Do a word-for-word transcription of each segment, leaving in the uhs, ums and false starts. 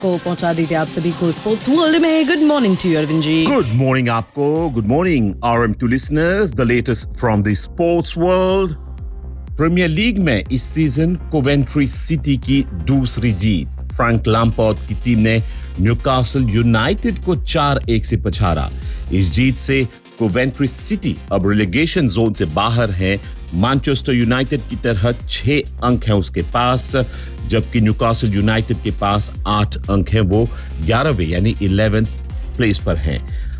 को पहुंचा देते आप सभी को स्पोर्ट्स वर्ल्ड में. Good morning to you Arvind ji. Good morning आपको. Good morning R M two listeners. The latest from the sports world. Premiere league में इस सीजन कोवेंट्री सिटी की दूसरी जीत. फ्रैंक लैम्पार्ड की टीम ने न्यूकासल यूनाइटेड को चार एक से पछाड़ा. इस जीत से कोवेंट्री सिटी अब रिलेगेशन जोन से बाहर है. मैनचेस्टर यूनाइटेड की तरह छह अंक हैं उसके पास, जबकि न्यूकासल यूनाइटेड के पास आठ अंक हैं. वो ग्यारहवें यानी इलेवेंथ प्लेस पर हैं.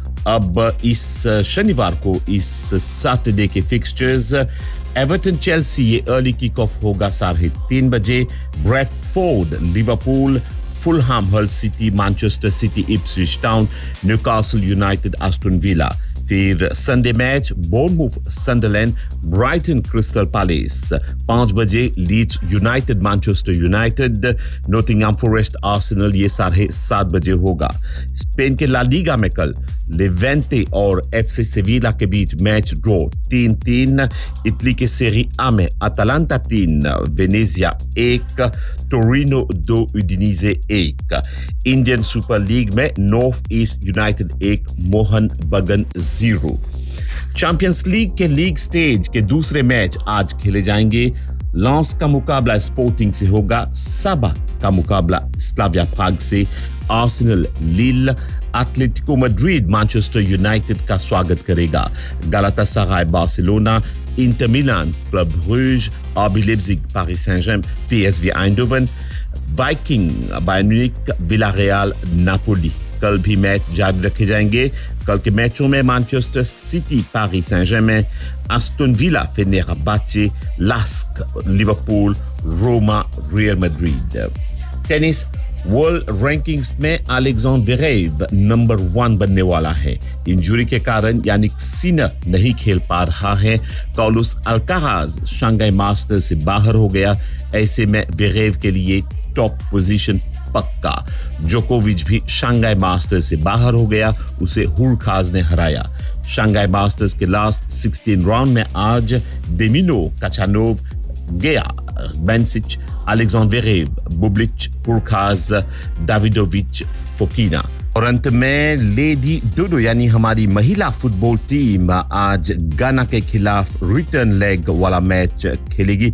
अब इस शनिवार को इस सैटरडे के फिक्सचर्स एवर्टन चेल्सी ये अर्ली किक ऑफ होगा साढ़े तीन बजे. ब्रेडफोर्ड लिवरपूल, फुलहैम हल city, Manchester city Ipswich town, Newcastle United Aston villa. फिर Sunday match बोर्नमूथ सनडरलैंड, Brighton crystal palace. पांच बजे Leeds United Manchester United, Nottingham forest Arsenal ये साढ़े सात बजे होगा. स्पेन के ला लीगा में कल लेवेंटे और एफसी सेविला के बीच मैच ड्रॉ तीन तीन. इटली के सेरी आ में अटालांटा तीन, वेनेजिया एक, टोरिनो दो, उडिनीजे एक. इंडियन सुपर लीग में नॉर्थ ईस्ट यूनाइटेड एक, मोहन बगन जीरो. चैंपियंस लीग के लीग स्टेज के दूसरे मैच आज खेले जाएंगे. लॉन्स का मुकाबला स्पोर्टिंग से होगा. साबा का मुकाबला स्लाविया प्राग से. आर्सेनल लील, एटलेटिको मैड्रिड मैनचेस्टर यूनाइटेड का स्वागत करेगा. गालातासाराय Barcelona, Inter Milan club Bruges, RB Leipzig Paris सैंट-जर्में, PSV आइंडोवन, Viking Bayern Munich, Villarreal Napoli. कल भी मैच जारी रखे जाएंगे. कल के मैचों में Manchester city Paris सैंट-जर्में, Aston villa फेनेरबाचे, लास्क Liverpool, Roma real Madrid. Tennis world rankings में अलेक्जेंडर ज़वेरेव नंबर वन बनने वाला है. इंजरी के कारण यानिक सिनर नहीं खेल पा रहा है. कार्लोस अल्काराज शंघाई मास्टर्स से बाहर हो गया. ऐसे में ज़वेरेव के लिए टॉप पोजीशन पक्का. जोकोविच भी शंघाई मास्टर्स से बाहर हो गया. उसे हुरकाज ने हराया. शंघाई मास्टर्स के लास्ट सोलह राउंड में आज डेमिनो, काचानोव, गेया, बेंसिच, अलेक्जेंडर ज़वेरेव, बुबलिच, हुरकाज, दाविदोविच, फोकिना. और अंत में लेडी डोडो यानी हमारी महिला फुटबॉल टीम आज गाना के खिलाफ रिटर्न लेग वाला मैच खेलेगी.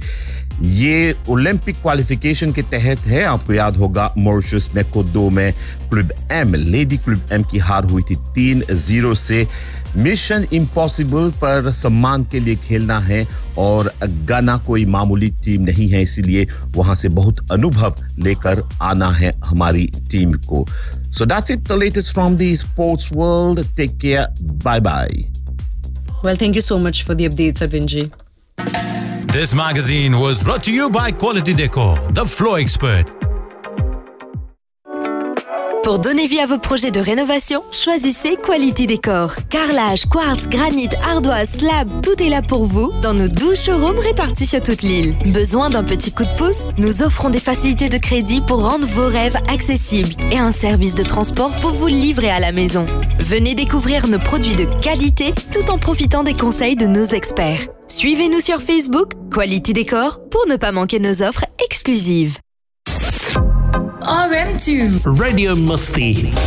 ये ओलंपिक क्वालिफिकेशन के तहत है. आपको याद होगा मॉरिशस में कोदो में club M, lady club M की हार हुई थी तीन जीरो से. मिशन इम्पॉसिबल पर सम्मान के लिए खेलना है और गाना कोई मामूली टीम नहीं है, इसीलिए वहां से बहुत अनुभव लेकर आना है हमारी टीम को. So that's it, the latest from the sports world. Take care. Bye bye. Well, thank you so much for the updates, Arvind ji. This magazine was brought to you by Quality Decor, the floor expert. Pour donner vie à vos projets de rénovation, choisissez Quality Décor. Carrelage, quartz, granit, ardoise, slab, tout est là pour vous dans nos douze showrooms répartis sur toute l'île. Besoin d'un petit coup de pouce? Nous offrons des facilités de crédit pour rendre vos rêves accessibles et un service de transport pour vous livrer à la maison. Venez découvrir nos produits de qualité tout en profitant des conseils de nos experts. Suivez-nous sur Facebook, Quality Décor, pour ne pas manquer nos offres exclusives. R M two Radio Musti.